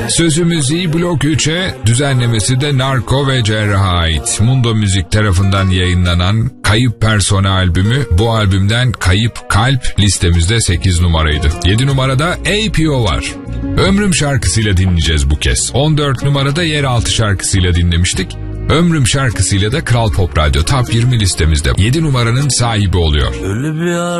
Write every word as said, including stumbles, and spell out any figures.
Sözü müziği Blok üçe, düzenlemesi de Narko ve Cerrah'a ait. Mundo Müzik tarafından yayınlanan Kayıp Persona albümü, bu albümden Kayıp Kalp listemizde sekiz numaraydı. yedi numarada A P O var. Ömrüm şarkısıyla dinleyeceğiz bu kez. on dört numarada Yeraltı şarkısıyla dinlemiştik. Ömrüm şarkısıyla da Kral Pop Radyo Top yirmi listemizde yedi numaranın sahibi oluyor. Öyle bir